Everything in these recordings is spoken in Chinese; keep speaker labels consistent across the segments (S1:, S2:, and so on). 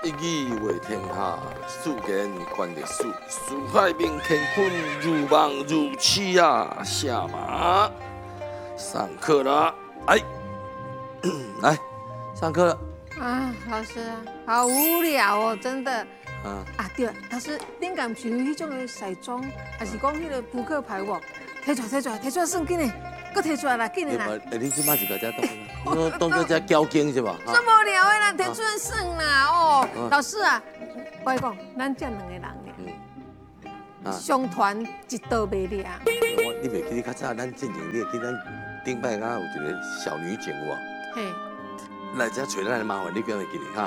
S1: 一语为天下，世间观历史，四海名乾坤，如梦如痴啊！下马，上课了，来，上课了。
S2: 啊，老师啊，好无聊哦，真的。
S1: 啊，
S2: 对了，老师，恁敢是有迄种的西装，还是讲迄个扑克牌无？摕出来，算紧的，搁摕出来啦，紧的啦。
S1: 你即摆是甲遮当做遮交警是吧？
S2: 这无聊的啦，摕出来算啦哦。老师啊，我跟你讲，咱这两个人俩，相团一刀袂了。
S1: 你袂记你较早咱进前，你会记咱顶摆敢有一个小女警无？
S2: 嘿。
S1: 来遮找咱的麻烦，你敢会记哩哈？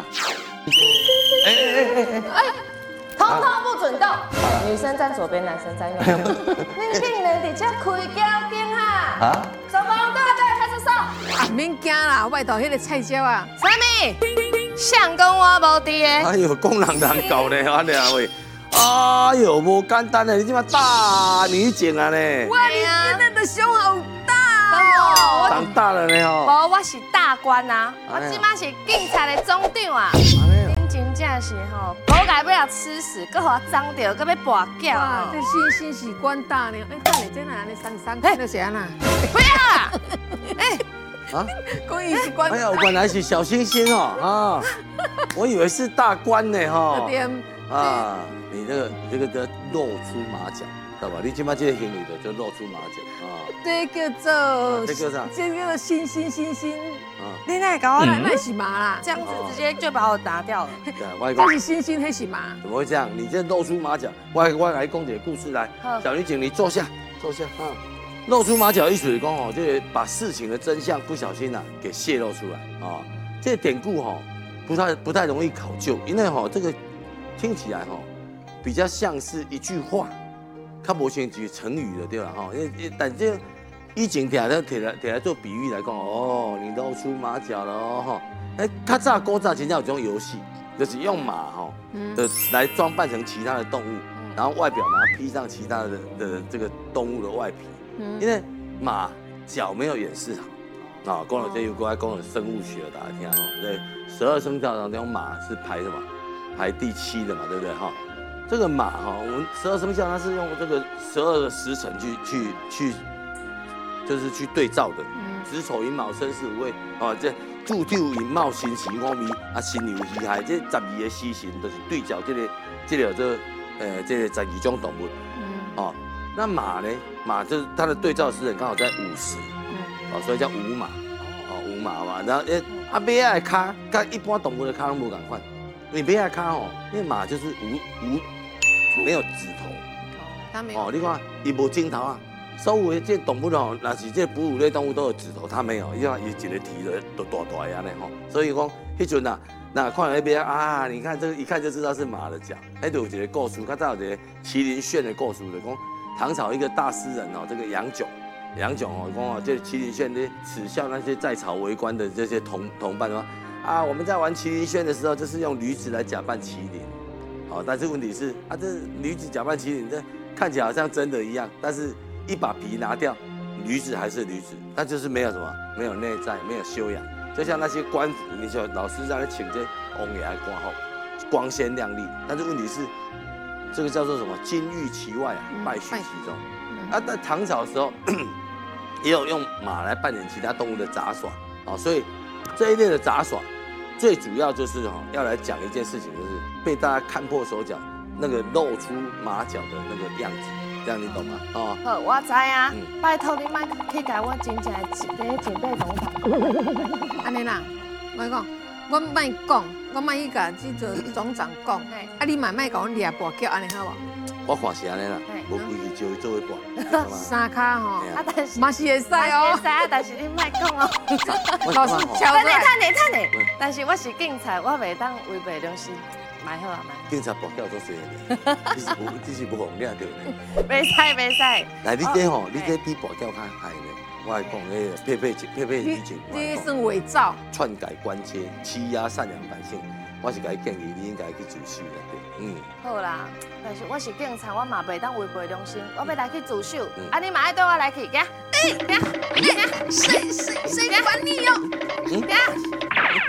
S3: 通通不准动，女生站左边，男生站右边。恁竟然伫这开交警哈？啊！手放大队开始扫。
S2: 免惊啦，外头迄个菜椒啊。
S3: 啥物？相公我无伫的。
S1: 哎呦，讲人搞呢，安尼啊喂！哎呦，无简单呢，你即马大女警啊呢？
S2: 哇，你现在的胸好大
S3: 哦！
S1: 长大了呢吼。
S3: 无，我是大官啊，我即马是警察的总长啊。真正是吼，狗改不了吃屎，搁互我脏掉，搁要跋筊。
S2: 哇，这心是官大呢。等下这哪安尼三看就是安啦。
S3: 不要啦！
S1: 啊？
S2: 故意是官。
S1: 哎呀，原来是小星星哦啊！我以为是大官呢哈。啊，你这个叫露出马脚，知道吧？你即摆这个行为就露出马脚啊。
S2: 这叫做，
S1: 这叫啥？
S2: 这叫做星。
S3: 你哪会搞我来？
S2: 那是麻啦，
S3: 这样子直接就把我打掉了。
S2: 这是星，那是麻。
S1: 怎么会这样？你这露出马脚，我来讲点故事来。小女警，你坐下啊。露出马脚意思是讲哦，就是把事情的真相不小心给泄露出来啊。这个典故不太容易考究，因为这个听起来比较像是一句话，它不像一句成语的对了哈。但这以前摕来做比喻来讲哦，你露出马脚了哦哈。较早古早真正有这种游戏，就是用马的来装扮成其他的动物，然后外表把它披上其他的这个动物的外皮。因为马脚没有掩饰好啊，讲到这有过来讲的生物学，大家听哈。对，12生肖当中马是排什么？排第7的嘛，对不对哈？这个马我们12生肖它是用这个12个时辰就是去对照的。子丑寅卯申巳午未这祝丢寅卯辛巳午未辛酉戌亥，这12个时辰都是对照这个12种动物。那马呢？马就是它的对照时辰刚好在午时，所以叫午马，午马嘛。然后马的脚跟一般动物的脚拢无同款，你马的脚因为马就是没有指头，
S2: 它没有。
S1: 你看伊无指头啊，所有的这动物若是这哺乳类动物都有指头，它没有，因为伊一个蹄都大安尼所以讲迄阵那看那边啊，你看这个一看就知道是马的脚。就有一个故事，较早有一个麒麟炫的故事，就讲。唐朝一个大诗人这个杨炯讲这麒麟炫呢耻笑那些在朝为官的这些同伴说我们在玩麒麟炫的时候，就是用驴子来假扮麒麟，但是问题是这驴子假扮麒麟，这看起来好像真的一样，但是一把皮拿掉，驴子还是驴子，它就是没有什么，没有内在，没有修养，就像那些官服，你说老师让你请这王爷来官光鲜亮丽，但是问题是。这个叫做什么？金玉其外败絮其中。在唐朝的时候，也有用马来扮演其他动物的杂耍所以这一类的杂耍，最主要就是要来讲一件事情，就是被大家看破手脚，那个露出马脚的那个样子，这样你懂吗？
S3: 好，我知啊。拜托你莫去甲我真正的前辈同法。
S2: 安尼啦，我讲。我莫讲，我莫去甲这个总长讲，你莫甲我掠跋筊，安尼好无？
S1: 我看是安尼啦，无规矩就做伙跋。
S2: 三骹
S3: 但是
S2: 嘛是会使哦，
S3: 但是你莫讲哦。
S2: 老师敲出来，
S3: 趁的。但是我是警察，我袂当违背良心，买好啊买。
S1: 警察跋筊做谁的？你是不红领着呢？
S3: 袂使。
S1: 来，你这比跋筊较害呢。我来讲那个配女警，
S2: 这算伪造，
S1: 篡改官阶，欺压善良百姓。我是甲你建议，你应该去自首了，对。
S3: 好啦，但是我是警察，我嘛袂当违背良心，我要来去自首。你嘛爱对我来去，行？谁管你哟？行。